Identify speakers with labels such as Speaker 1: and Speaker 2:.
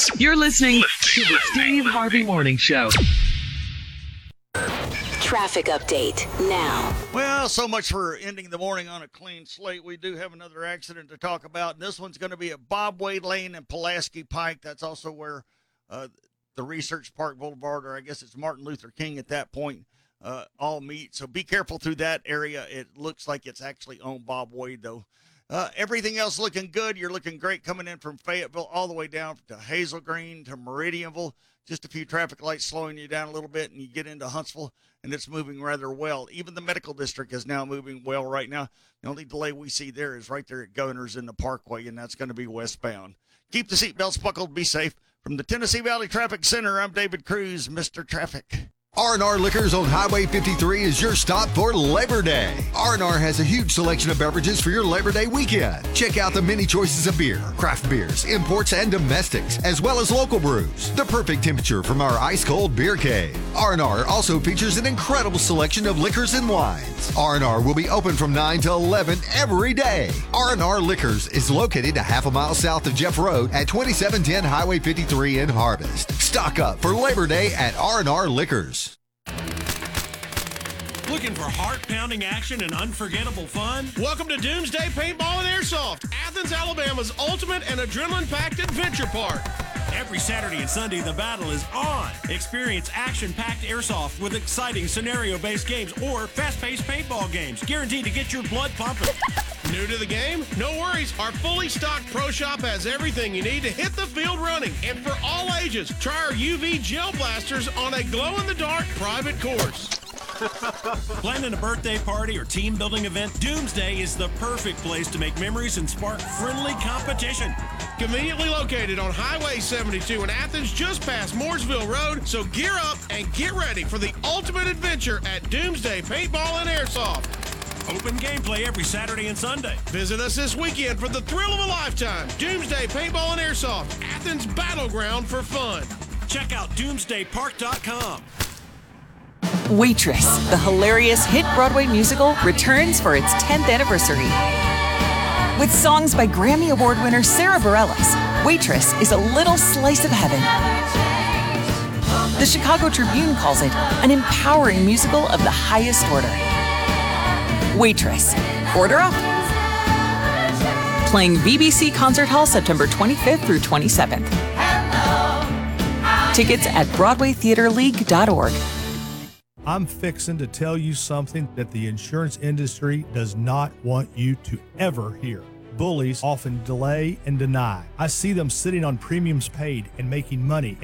Speaker 1: You're listening to the Steve Harvey Morning Show.
Speaker 2: Traffic update now.
Speaker 3: Well, so much for ending the morning on a clean slate. We do have another accident to talk about, and this one's going to be at Bob Wade Lane and Pulaski Pike. That's also where the Research Park Boulevard, or I guess it's Martin Luther King at that point, all meet. So be careful through that area. It looks like it's actually on Bob Wade, though. Everything else looking good. You're looking great coming in from Fayetteville all the way down to Hazel Green to Meridianville. Just a few traffic lights slowing you down a little bit, and you get into Huntsville, and it's moving rather well. Even the medical district is now moving well right now. The only delay we see there is right there at Governor's in the Parkway, and that's going to be westbound. Keep the seatbelts buckled. Be safe. From the Tennessee Valley Traffic Center, I'm David Cruz, Mr. Traffic.
Speaker 4: R&R Liquors on Highway 53 is your stop for Labor Day. R&R has a huge selection of beverages for your Labor Day weekend. Check out the many choices of beer, craft beers, imports, and domestics, as well as local brews. The perfect temperature from our ice-cold beer cave. R&R also features an incredible selection of liquors and wines. R&R will be open from 9 to 11 every day. R&R Liquors is located a half a mile south of Jeff Road at 2710 Highway 53 in Harvest. Stock up for Labor Day at R&R Liquors.
Speaker 5: Looking for heart-pounding action and unforgettable fun?
Speaker 6: Welcome to Doomsday Paintball and Airsoft, Athens, Alabama's ultimate and adrenaline-packed adventure park.
Speaker 5: Every Saturday and Sunday, the battle is on. Experience action-packed airsoft with exciting scenario-based games or fast-paced paintball games, guaranteed to get your blood pumping.
Speaker 6: New to the game? No worries. Our fully stocked pro shop has everything you need to hit the field running. And for all ages, try our UV gel blasters on a glow-in-the-dark private course.
Speaker 5: Planning a birthday party or team building event, Doomsday is the perfect place to make memories and spark friendly competition.
Speaker 6: Conveniently located on Highway 72 in Athens, just past Mooresville Road. So gear up and get ready for the ultimate adventure at Doomsday Paintball and Airsoft.
Speaker 5: Open gameplay every Saturday and Sunday.
Speaker 6: Visit us this weekend for the thrill of a lifetime. Doomsday Paintball and Airsoft, Athens' battleground for fun.
Speaker 5: Check out doomsdaypark.com.
Speaker 7: Waitress, the hilarious hit Broadway musical, returns for its 10th anniversary. With songs by Grammy Award winner Sarah Bareilles, Waitress is a little slice of heaven. The Chicago Tribune calls it an empowering musical of the highest order. Waitress. Order up. Playing BBC Concert Hall September 25th through 27th. Tickets at BroadwayTheaterLeague.org.
Speaker 8: I'm fixing to tell you something that the insurance industry does not want you to ever hear. Bullies often delay and deny. I see them sitting on premiums paid and making money